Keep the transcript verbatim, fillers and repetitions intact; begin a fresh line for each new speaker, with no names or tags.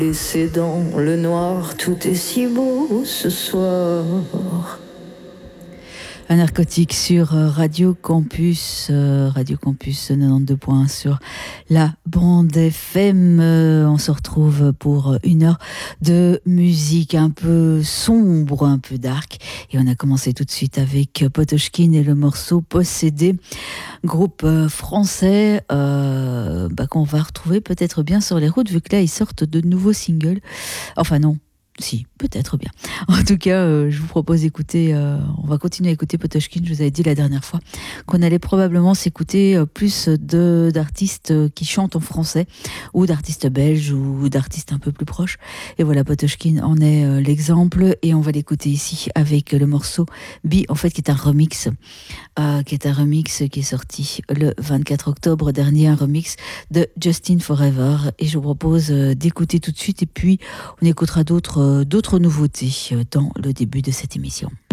Et c'est dans le noir, tout est si beau ce soir.
Un narcotique sur Radio Campus, euh, Radio Campus quatre-vingt-douze points un sur la bande F M. Euh, on se retrouve pour une heure de musique un peu sombre, un peu dark. Et on a commencé tout de suite avec Potoshkin et le morceau Possédé, groupe euh, français euh, bah, qu'on va retrouver peut-être bien sur les routes, vu que là ils sortent de nouveaux singles. Enfin non. Si, peut-être bien. En tout cas, euh, je vous propose d'écouter, euh, on va continuer à écouter Potoshkin. Je vous avais dit la dernière fois qu'on allait probablement s'écouter euh, plus de, d'artistes euh, qui chantent en français, ou d'artistes belges, ou d'artistes un peu plus proches. Et voilà, Potoshkin en est euh, l'exemple, et on va l'écouter ici avec le morceau Bi, en fait, qui est un remix, euh, qui est un remix qui est sorti le vingt-quatre octobre dernier, un remix de Justin Forever. Et je vous propose euh, d'écouter tout de suite, et puis on écoutera d'autres d'autres nouveautés dans le début de cette émission.